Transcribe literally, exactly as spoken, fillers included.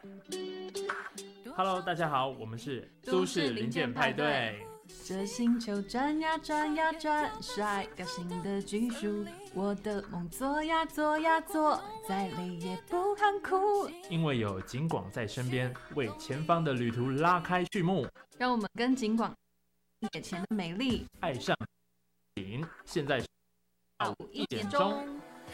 Hello， 大家好，我们是都市零件派对。 这星球转呀转呀转，甩掉新的技术，我的梦做呀做呀做，再累也不喊苦。 因为有景广在身边，为前方的旅途拉开序幕。 让我们跟景广眼前的美丽爱上景。现在是下午一点钟。